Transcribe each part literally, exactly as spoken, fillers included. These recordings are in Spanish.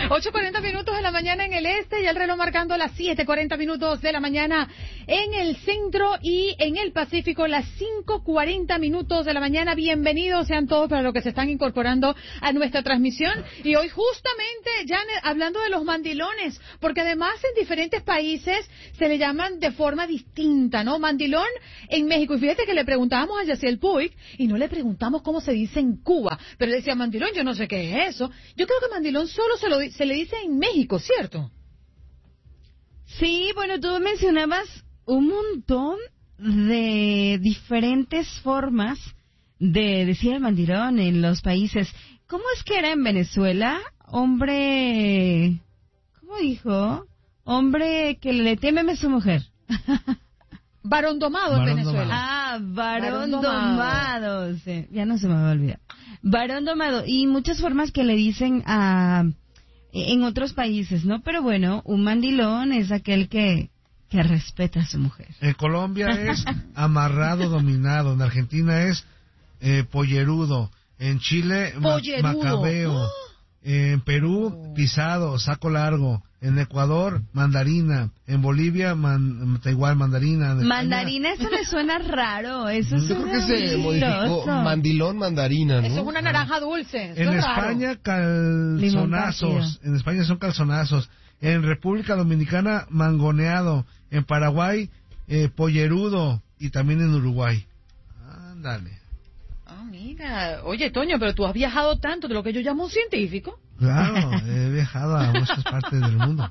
ocho cuarenta minutos de la mañana en el este y el reloj marcando las siete cuarenta minutos de la mañana en el centro y en el Pacífico las cinco cuarenta minutos de la mañana. Bienvenidos sean todos para los que se están incorporando a nuestra transmisión. Y hoy justamente, Janet, hablando de los mandilones, porque además en diferentes países se le llaman de forma distinta, ¿no? Mandilón en México. Y fíjate que le preguntábamos a Yaciel Puig y no le preguntamos cómo se dice en Cuba, pero él decía mandilón, yo no sé qué es eso. Yo creo que mandilón solo se, lo, se le dice en México, ¿cierto? Sí, bueno, tú mencionabas un montón de diferentes formas de decir el mandilón en los países. ¿Cómo es que era en Venezuela? Hombre... ¿Cómo dijo? Hombre que le teme a su mujer. Varón domado en Venezuela. Ah, varón, varón domado. domado. Sí, ya no se me va a olvidar. Varón domado. Y muchas formas que le dicen a... en otros países, ¿no? Pero bueno, un mandilón es aquel que, que respeta a su mujer. En Colombia es amarrado, dominado. En Argentina es eh, pollerudo. En Chile, ma- macabeo. ¡Oh! En Perú, pisado, saco largo. En Ecuador, mandarina. En Bolivia, man, igual mandarina. En mandarina, España... eso me suena raro. Eso Yo creo que se modificó mandilón, mandarina, ¿no? Eso es una naranja dulce. En España, calzonazos. En España son calzonazos. En República Dominicana, mangoneado. En Paraguay, eh, pollerudo. Y también en Uruguay. Ándale. Ah, mira. Oye, Toño, pero tú has viajado tanto de lo que yo llamo un científico. Claro, he viajado a muchas partes del mundo.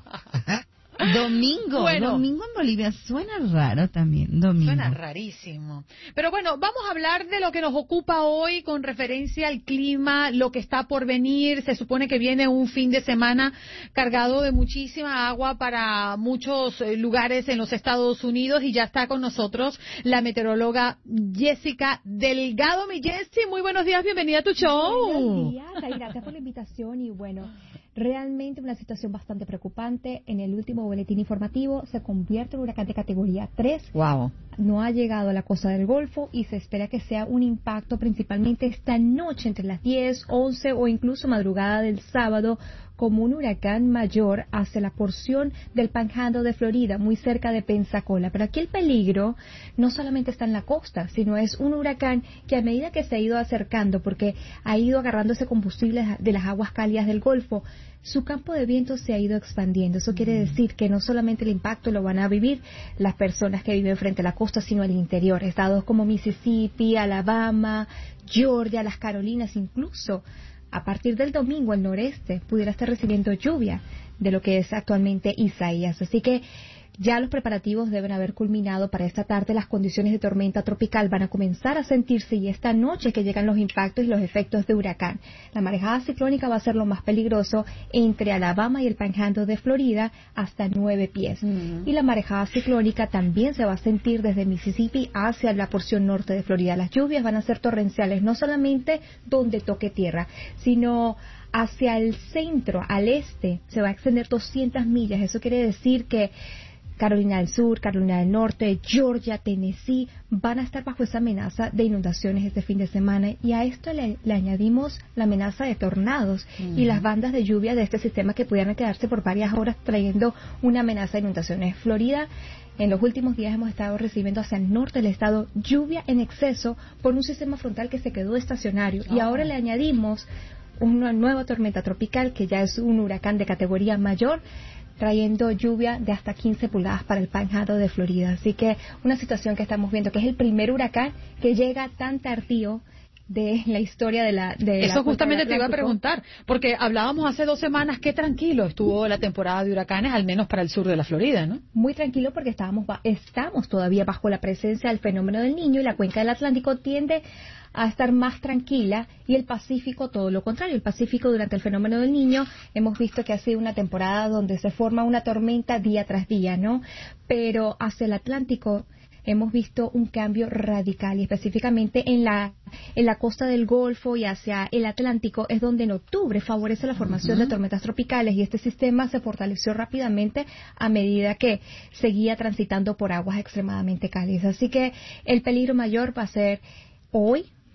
Domingo, bueno, domingo en Bolivia suena raro también, domingo. Suena rarísimo. Pero bueno, vamos a hablar de lo que nos ocupa hoy con referencia al clima, lo que está por venir. Se supone que viene un fin de semana cargado de muchísima agua para muchos lugares en los Estados Unidos y ya está con nosotros la meteoróloga Jessica Delgado. Mi Jessie, muy buenos días, bienvenida a tu show. Buenos días, gracias por la invitación y bueno... Realmente una situación bastante preocupante. En el último boletín informativo se convierte en un huracán de categoría tres. Wow. No ha llegado a la costa del Golfo y se espera que sea un impacto principalmente esta noche entre las diez, once o incluso madrugada del sábado como un huracán mayor hacia la porción del Panhandle de Florida, muy cerca de Pensacola. Pero aquí el peligro no solamente está en la costa, sino es un huracán que a medida que se ha ido acercando, porque ha ido agarrando ese combustible de las aguas cálidas del Golfo, su campo de viento se ha ido expandiendo. Eso quiere decir que no solamente el impacto lo van a vivir las personas que viven frente a la costa, sino al interior. Estados como Mississippi, Alabama, Georgia, las Carolinas, incluso a partir del domingo el noreste pudiera estar recibiendo lluvia de lo que es actualmente Isaías. Así que ya los preparativos deben haber culminado para esta tarde. Las condiciones de tormenta tropical van a comenzar a sentirse y esta noche que llegan los impactos y los efectos de huracán. La marejada ciclónica va a ser lo más peligroso entre Alabama y el Panhandle de Florida hasta nueve pies. Uh-huh. Y la marejada ciclónica también se va a sentir desde Mississippi hacia la porción norte de Florida. Las lluvias van a ser torrenciales, no solamente donde toque tierra, sino hacia el centro, al este, se va a extender doscientas millas. Eso quiere decir que Carolina del Sur, Carolina del Norte, Georgia, Tennessee van a estar bajo esa amenaza de inundaciones este fin de semana y a esto le, le añadimos la amenaza de tornados uh-huh. y las bandas de lluvia de este sistema que pudieran quedarse por varias horas trayendo una amenaza de inundaciones. Florida, en los últimos días hemos estado recibiendo hacia el norte del estado lluvia en exceso por un sistema frontal que se quedó estacionario oh. y ahora le añadimos una nueva tormenta tropical que ya es un huracán de categoría mayor, trayendo lluvia de hasta quince pulgadas para el Panhandle de Florida. Así que una situación que estamos viendo, que es el primer huracán que llega tan tardío de la historia de la... De Eso la justamente te iba a preguntar, porque hablábamos hace dos semanas qué tranquilo estuvo la temporada de huracanes, al menos para el sur de la Florida, ¿no? Muy tranquilo porque estábamos, estamos todavía bajo la presencia del fenómeno del Niño y la cuenca del Atlántico tiende a estar más tranquila y el Pacífico todo lo contrario. El Pacífico durante el fenómeno del Niño hemos visto que ha sido una temporada donde se forma una tormenta día tras día, ¿no? Pero hacia el Atlántico hemos visto un cambio radical y específicamente en la en la costa del Golfo y hacia el Atlántico es donde en octubre favorece la formación uh-huh. de tormentas tropicales y este sistema se fortaleció rápidamente a medida que seguía transitando por aguas extremadamente cálidas. Así que el peligro mayor va a ser hoy,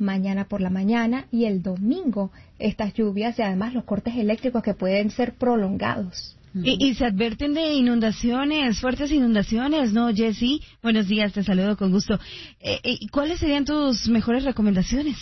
mañana por la mañana y el domingo estas lluvias y además los cortes eléctricos que pueden ser prolongados. Y, y se advierten de inundaciones, fuertes inundaciones, ¿no, Jessie? Buenos días, te saludo con gusto. Eh, eh, ¿Cuáles serían tus mejores recomendaciones?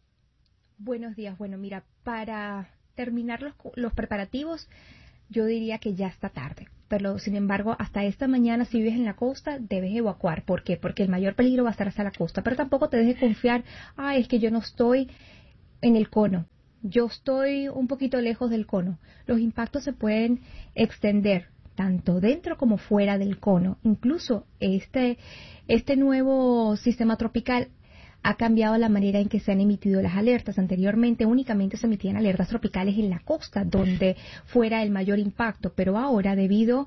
Buenos días. Bueno, mira, para terminar los, los preparativos, yo diría que ya está tarde. Pero, sin embargo, hasta esta mañana, si vives en la costa, debes evacuar. ¿Por qué? Porque el mayor peligro va a estar hasta la costa. Pero tampoco te dejes confiar, ah, es que yo no estoy en el cono. Yo estoy un poquito lejos del cono. Los impactos se pueden extender tanto dentro como fuera del cono. Incluso este, este nuevo sistema tropical ha cambiado la manera en que se han emitido las alertas. Anteriormente únicamente se emitían alertas tropicales en la costa, donde fuera el mayor impacto, pero ahora debido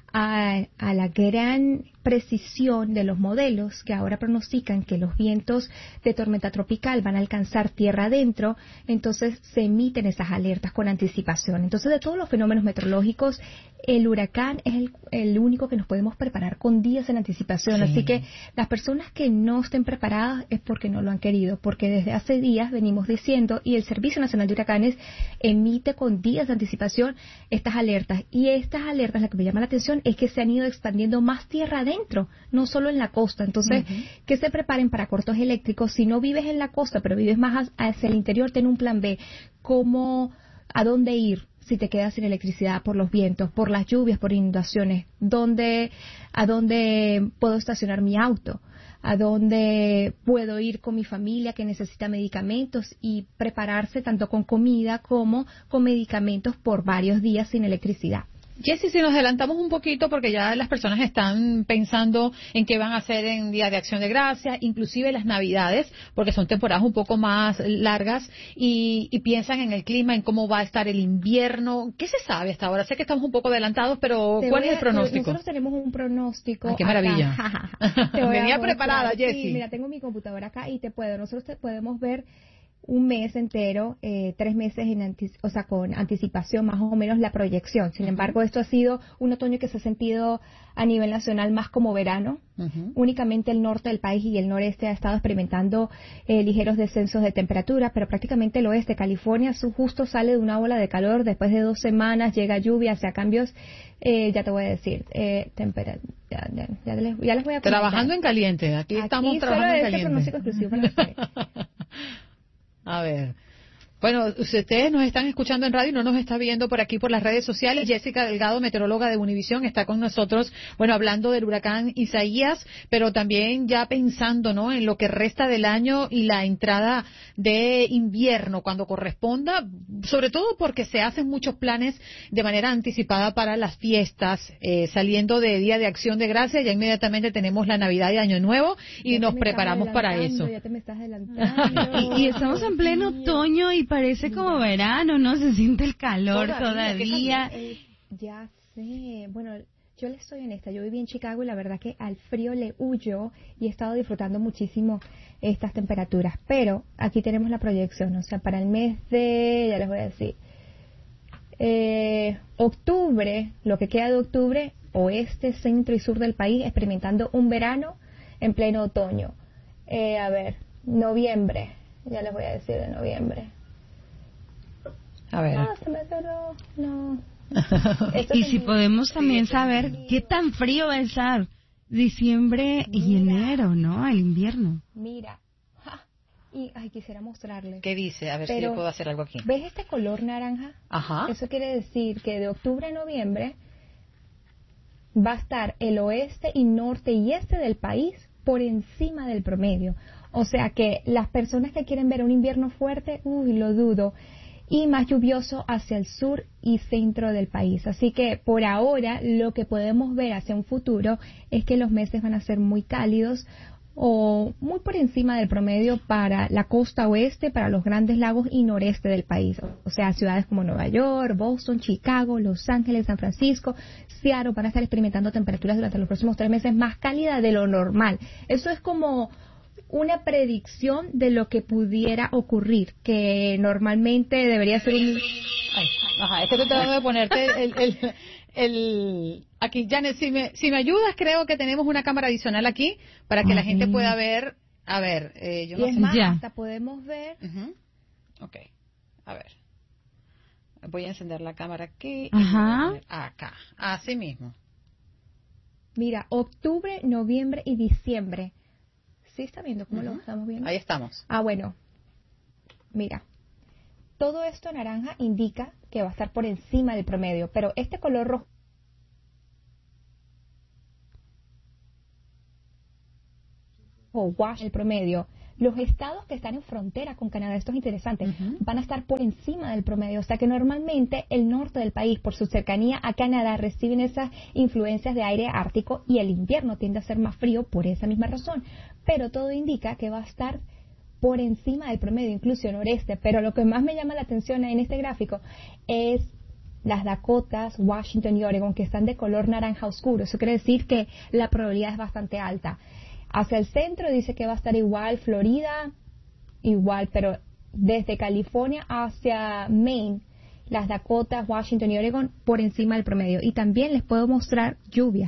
a, a la gran precisión de los modelos que ahora pronostican que los vientos de tormenta tropical van a alcanzar tierra adentro, entonces se emiten esas alertas con anticipación. Entonces, de todos los fenómenos meteorológicos, el huracán es el, el único que nos podemos preparar con días en anticipación. Sí. Así que las personas que no estén preparadas es porque no lo han querido, porque desde hace días venimos diciendo y el Servicio Nacional de Huracanes emite con días de anticipación estas alertas. Y estas alertas, la que me llama la atención es que se han ido expandiendo más tierra adentro, no solo en la costa. Entonces, uh-huh. que se preparen para cortos eléctricos. Si no vives en la costa, pero vives más hacia el interior, ten un plan B. ¿Cómo, a dónde ir si te quedas sin electricidad por los vientos, por las lluvias, por inundaciones? ¿Dónde, a dónde puedo estacionar mi auto? ¿A dónde puedo ir con mi familia que necesita medicamentos? Y prepararse tanto con comida como con medicamentos por varios días sin electricidad. Jessie, si nos adelantamos un poquito, porque ya las personas están pensando en qué van a hacer en Día de Acción de Gracias, inclusive las Navidades, porque son temporadas un poco más largas, y, y piensan en el clima, en cómo va a estar el invierno. ¿Qué se sabe hasta ahora? Sé que estamos un poco adelantados, pero te ¿cuál es el pronóstico? Nosotros tenemos un pronóstico. Ay, ¡qué maravilla! Venía preparada, Jessie. Sí, mira, tengo mi computadora acá y te puedo. Nosotros te podemos ver un mes entero, eh, tres meses, en antici- o sea, con anticipación más o menos la proyección. Sin uh-huh. embargo, esto ha sido un otoño que se ha sentido a nivel nacional más como verano. Uh-huh. Únicamente el norte del país y el noreste ha estado experimentando eh, ligeros descensos de temperatura, pero prácticamente el oeste, California, su justo sale de una ola de calor. Después de dos semanas llega lluvia, o sea, cambios, eh, ya te voy a decir, eh, tempera- ya, ya, ya, les, ya les voy a comentar. Trabajando en caliente, aquí, aquí estamos trabajando en caliente. Aquí solo este pronóstico exclusivo para ustedes. A ver. Bueno, ustedes nos están escuchando en radio y no nos está viendo por aquí por las redes sociales. Jessica Delgado, meteoróloga de Univisión, está con nosotros, bueno, hablando del huracán Isaías, pero también ya pensando, ¿no?, en lo que resta del año y la entrada de invierno cuando corresponda, sobre todo porque se hacen muchos planes de manera anticipada para las fiestas, eh, saliendo de Día de Acción de Gracias, ya inmediatamente tenemos la Navidad y Año Nuevo y nos preparamos para eso. Ya te me estás adelantando. y, y estamos en pleno otoño y parece como verano, ¿no? Se siente el calor todavía. todavía. Eh, ya sé. Bueno, yo les soy honesta. Yo viví en Chicago y la verdad que al frío le huyo y he estado disfrutando muchísimo estas temperaturas. Pero aquí tenemos la proyección. O sea, para el mes de, ya les voy a decir, eh, octubre, lo que queda de octubre, oeste, centro y sur del país, experimentando un verano en pleno otoño. Eh, a ver, noviembre. Ya les voy a decir de noviembre. A ver. Ah, se me cerró. No. Y si podemos también saber qué tan frío va a estar diciembre y Mira. enero, ¿no? El invierno. Mira. Ja. Y, ay, quisiera mostrarles. ¿Qué dice? A ver Pero, si yo puedo hacer algo aquí. ¿ves este color naranja? Ajá. Eso quiere decir que de octubre a noviembre va a estar el oeste y norte y este del país por encima del promedio. O sea que las personas que quieren ver un invierno fuerte, uy, lo dudo. Y más lluvioso hacia el sur y centro del país. Así que por ahora lo que podemos ver hacia un futuro es que los meses van a ser muy cálidos o muy por encima del promedio para la costa oeste, para los grandes lagos y noreste del país. O sea, ciudades como Nueva York, Boston, Chicago, Los Ángeles, San Francisco, Seattle van a estar experimentando temperaturas durante los próximos tres meses más cálidas de lo normal. Eso es como una predicción de lo que pudiera ocurrir, que normalmente debería ser un... Ay, ajá, es que te tengo que ponerte el, el, el... Aquí, Janet, si me, si me ayudas, creo que tenemos una cámara adicional aquí para que Ay. la gente pueda ver A ver, eh, yo y no es sé. más, Ya. hasta podemos ver... Uh-huh. Ok, a ver. Voy a encender la cámara aquí. Ajá. Y acá, así mismo. Mira, octubre, noviembre y diciembre. ¿Sí está viendo cómo Uh-huh. lo estamos viendo? Ahí estamos. Ah, bueno. Mira. Todo esto naranja indica que va a estar por encima del promedio, pero este color rojo wash el promedio. Los estados que están en frontera con Canadá, esto es interesante, Uh-huh. van a estar por encima del promedio. O sea que normalmente el norte del país, por su cercanía a Canadá, reciben esas influencias de aire ártico y el invierno tiende a ser más frío por esa misma razón. Pero todo indica que va a estar por encima del promedio, incluso noreste. Pero lo que más me llama la atención en este gráfico es las Dakotas, Washington y Oregon, que están de color naranja oscuro. Eso quiere decir que la probabilidad es bastante alta. Hacia el centro dice que va a estar igual, Florida, igual, pero desde California hacia Maine, las Dakotas, Washington y Oregon, por encima del promedio. Y también les puedo mostrar lluvia.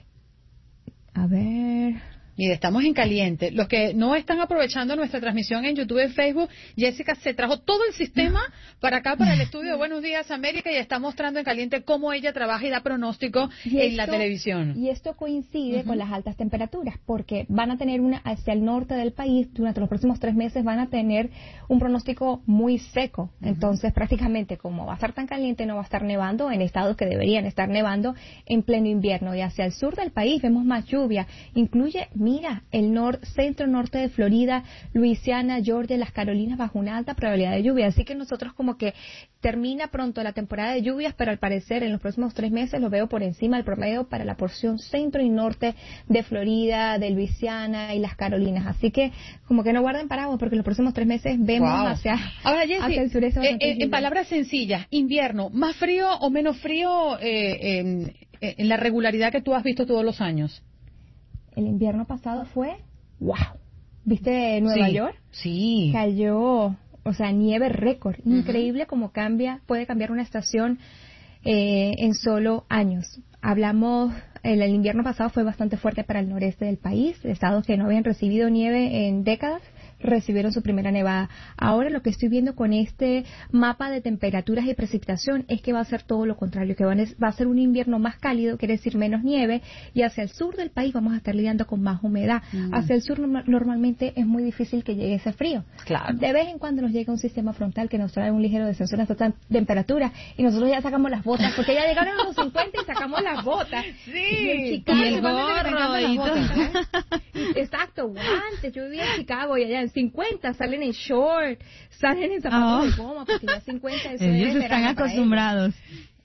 A ver... Mire, estamos en caliente. Los que no están aprovechando nuestra transmisión en YouTube y Facebook, Jessica se trajo todo el sistema para acá, para el estudio de Buenos Días América, y está mostrando en caliente cómo ella trabaja y da pronóstico Y en esto- la televisión. Y esto coincide Ujú. con las altas temperaturas, porque van a tener una hacia el norte del país, durante los próximos tres meses van a tener un pronóstico muy seco. Entonces, prácticamente, como va a estar tan caliente, no va a estar nevando en estados que deberían estar nevando en pleno invierno. Y hacia el sur del país vemos más lluvia. Incluye, mira, el nor centro-norte de Florida, Luisiana, Georgia, las Carolinas, bajo una alta probabilidad de lluvia. Así que nosotros como que termina pronto la temporada de lluvias, pero al parecer en los próximos tres meses lo veo por encima del promedio para la porción centro y norte de Florida, de Luisiana y las Carolinas. Así que como que no guarden paraguas, porque en los próximos tres meses vemos Wow. hacia, Ahora, Jessy, hacia el sureste. eh, bastante eh, en lluvia. palabras sencillas, invierno, ¿más frío o menos frío eh, en, en la regularidad que tú has visto todos los años? El invierno pasado fue, wow. ¿Viste Nueva Sí. York? Sí. Cayó, o sea, nieve récord. Increíble cómo cambia, puede cambiar una estación eh, en solo años. Hablamos, el, el invierno pasado fue bastante fuerte para el noreste del país. Estados que no habían recibido nieve en décadas recibieron su primera nevada. Ahora lo que estoy viendo con este mapa de temperaturas y precipitación es que va a ser todo lo contrario, que van es- va a ser un invierno más cálido, quiere decir menos nieve, y hacia el sur del país vamos a estar lidiando con más humedad. Mm. Hacia el sur norma- normalmente es muy difícil que llegue ese frío. Claro. De vez en cuando nos llega un sistema frontal que nos trae un ligero descenso en esta temperatura y nosotros ya sacamos las botas, porque ya llegaron a los cincuenta y sacamos las botas. Sí. Y en Chicago, Y el igualmente me gorro encantan las y botas, todo. ¿eh? Exacto, guantes. Yo vivía en Chicago y allá en cincuenta salen en short, salen en zapatos Oh. de goma, porque ya cincuenta eso Ellos es están verano para ellos. acostumbrados.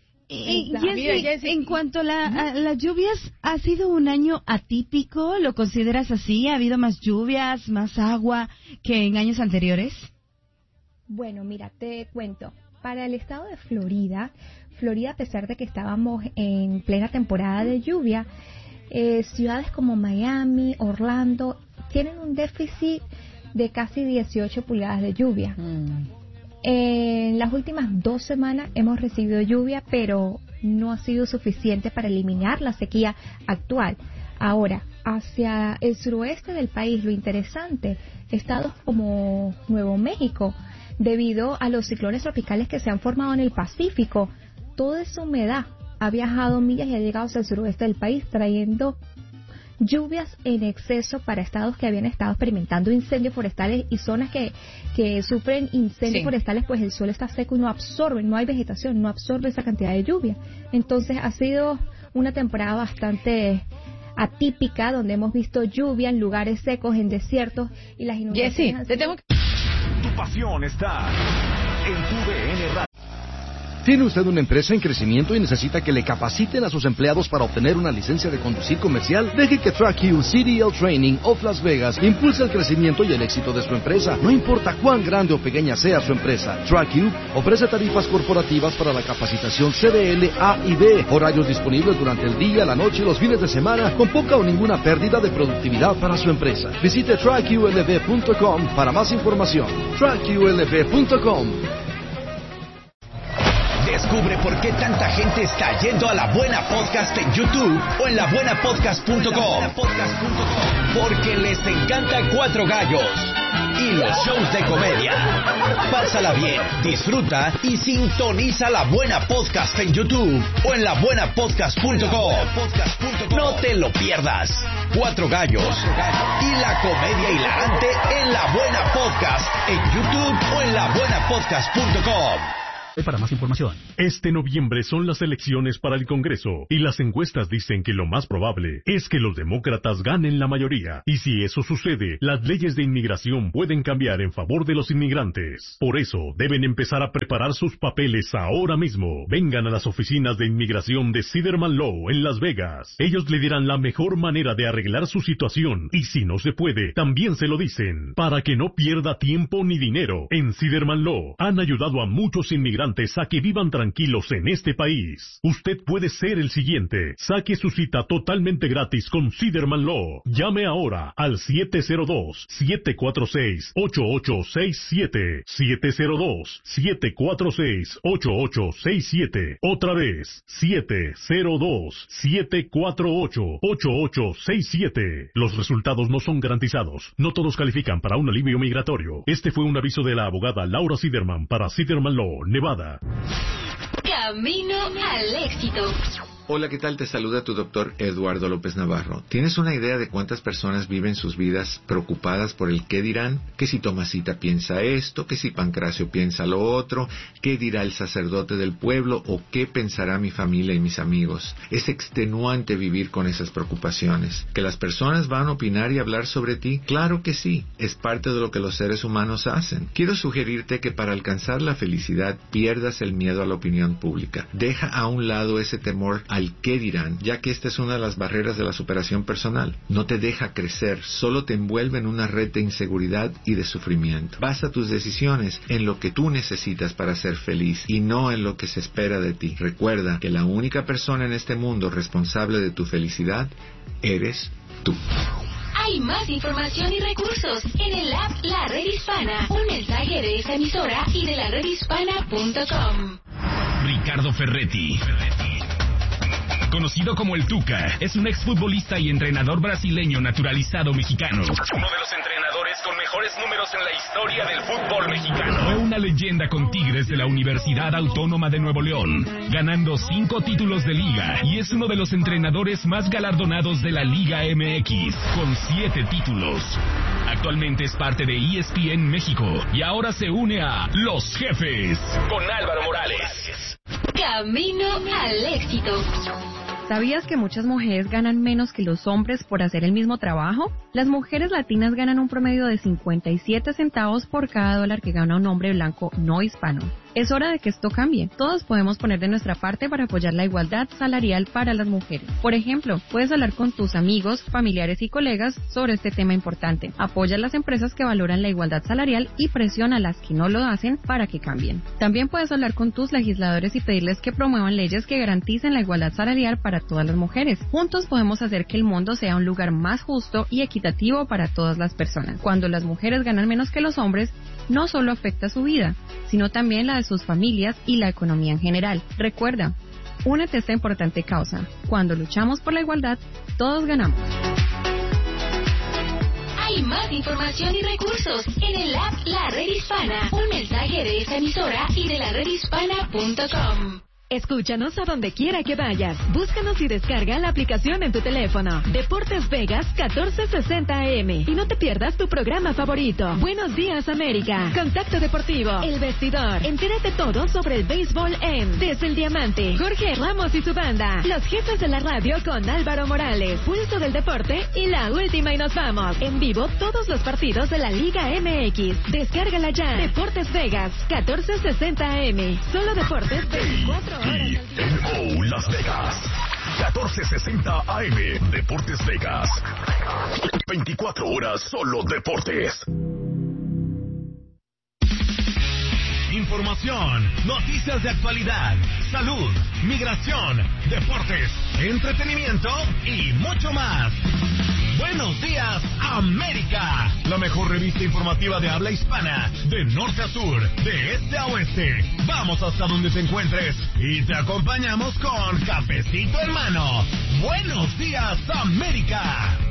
Y, Exacto. Jessy, Mira, Jessy, en cuanto a, la, a las lluvias, ¿ha sido un año atípico? ¿Lo consideras así? ¿Ha habido más lluvias, más agua que en años anteriores? Bueno, mira, te cuento. Para el estado de Florida, Florida, a pesar de que estábamos en plena temporada de lluvia, eh, ciudades como Miami, Orlando, tienen un déficit de casi dieciocho pulgadas de lluvia. Mm. En las últimas dos semanas hemos recibido lluvia, pero no ha sido suficiente para eliminar la sequía actual. Ahora, hacia el suroeste del país, lo interesante, estados como Nuevo México, debido a los ciclones tropicales que se han formado en el Pacífico, toda esa humedad ha viajado millas y ha llegado hacia el suroeste del país, trayendo lluvias en exceso para estados que habían estado experimentando incendios forestales y zonas que, que sufren incendios Sí. forestales, pues el suelo está seco y no absorbe, no hay vegetación, no absorbe esa cantidad de lluvia. Entonces ha sido una temporada bastante atípica, donde hemos visto lluvia en lugares secos, en desiertos, y las inundaciones Jessy, han te sido- tengo que... Tu pasión está en tu V N Radio. ¿Tiene usted una empresa en crecimiento y necesita que le capaciten a sus empleados para obtener una licencia de conducir comercial? Deje que TrackU C D L Training of Las Vegas impulse el crecimiento y el éxito de su empresa. No importa cuán grande o pequeña sea su empresa, TrackU ofrece tarifas corporativas para la capacitación C D L A y B, horarios disponibles durante el día, la noche y los fines de semana, con poca o ninguna pérdida de productividad para su empresa. Visite track U L V punto com para más información. track U L V punto com. Descubre por qué tanta gente está yendo a La Buena Podcast en YouTube o en la buena podcast punto com. Porque les encanta Cuatro Gallos y los shows de comedia. Pásala bien, disfruta y sintoniza La Buena Podcast en YouTube o en la buena podcast punto com. No te lo pierdas. Cuatro Gallos y la comedia hilarante en La Buena Podcast en YouTube o en la buena podcast punto com. Para más información. Este noviembre son las elecciones para el Congreso y las encuestas dicen que lo más probable es que los demócratas ganen la mayoría. Y si eso sucede, las leyes de inmigración pueden cambiar en favor de los inmigrantes. Por eso, deben empezar a preparar sus papeles ahora mismo. Vengan a las oficinas de inmigración de Siderman Law en Las Vegas. Ellos le dirán la mejor manera de arreglar su situación y si no se puede, también se lo dicen. Para que no pierda tiempo ni dinero, en Siderman Law han ayudado a muchos inmigrantes a que vivan tranquilos en este país. Usted puede ser el siguiente. Saque su cita totalmente gratis con Siderman Law. Llame ahora al siete cero dos, siete cuatro seis, ocho ocho seis siete. siete cero dos, siete cuatro seis, ocho ocho seis siete. Otra vez, siete cero dos, siete cuatro ocho, ocho ocho seis siete. Los resultados no son garantizados. No todos califican para un alivio migratorio. Este fue un aviso de la abogada Laura Siderman para Siderman Law, Nevada. Camino al éxito. Hola, ¿qué tal? Te saluda tu doctor Eduardo López Navarro. ¿Tienes una idea de cuántas personas viven sus vidas preocupadas por el qué dirán? Que si Tomasita piensa esto, que si Pancracio piensa lo otro, qué dirá el sacerdote del pueblo o qué pensará mi familia y mis amigos. Es extenuante vivir con esas preocupaciones. ¿Que las personas van a opinar y hablar sobre ti? Claro que sí, es parte de lo que los seres humanos hacen. Quiero sugerirte que para alcanzar la felicidad pierdas el miedo a la opinión pública. Deja a un lado ese temor a al qué dirán, ya que esta es una de las barreras de la superación personal. No te deja crecer, solo te envuelve en una red de inseguridad y de sufrimiento. Basa tus decisiones en lo que tú necesitas para ser feliz y no en lo que se espera de ti. Recuerda que la única persona en este mundo responsable de tu felicidad eres tú. Hay más información y recursos en el app La Red Hispana. Un mensaje de esta emisora y de la red hispana punto com. Ricardo Ferretti. Conocido como el Tuca, es un exfutbolista y entrenador brasileño naturalizado mexicano. Uno de los entrenadores con mejores números en la historia del fútbol mexicano. Fue una leyenda con Tigres de la Universidad Autónoma de Nuevo León, ganando cinco títulos de liga, y es uno de los entrenadores más galardonados de la Liga M X, con siete títulos. Actualmente es parte de E S P N México y ahora se une a Los Jefes con Álvaro Morales. Camino al éxito. ¿Sabías que muchas mujeres ganan menos que los hombres por hacer el mismo trabajo? Las mujeres latinas ganan un promedio de cincuenta y siete centavos por cada dólar que gana un hombre blanco no hispano. Es hora de que esto cambie. Todos podemos poner de nuestra parte para apoyar la igualdad salarial para las mujeres. Por ejemplo, puedes hablar con tus amigos, familiares y colegas sobre este tema importante. Apoya a las empresas que valoran la igualdad salarial y presiona a las que no lo hacen para que cambien. También puedes hablar con tus legisladores y pedirles que promuevan leyes que garanticen la igualdad salarial para todas las mujeres. Juntos podemos hacer que el mundo sea un lugar más justo y equitativo para todas las personas. Cuando las mujeres ganan menos que los hombres, no solo afecta su vida, sino también la de sus familias y la economía en general. Recuerda, únete a esta importante causa. Cuando luchamos por la igualdad, todos ganamos. Hay más información y recursos en el app La Red Hispana. Un mensaje de esta emisora y de la red hispana punto com. Escúchanos a donde quiera que vayas. Búscanos y descarga la aplicación en tu teléfono. Deportes Vegas catorce sesenta A M. Y no te pierdas tu programa favorito. Buenos días, América. Contacto Deportivo. El Vestidor. Entérate todo sobre el béisbol en Desde el Diamante. Jorge Ramos y su banda. Los Jefes de la radio con Álvaro Morales. Pulso del Deporte y la última y nos vamos. En vivo todos los partidos de la Liga M X. Descárgala ya. Deportes Vegas catorce sesenta A M. Solo deportes veinticuatro. Y en O Las Vegas, catorce sesenta A M, Deportes Vegas. veinticuatro horas solo deportes. Información, noticias de actualidad, salud, migración, deportes, entretenimiento y mucho más. Buenos Días, América. La mejor revista informativa de habla hispana, de norte a sur, de este a oeste. Vamos hasta donde te encuentres y te acompañamos con cafecito en mano. Buenos Días, América.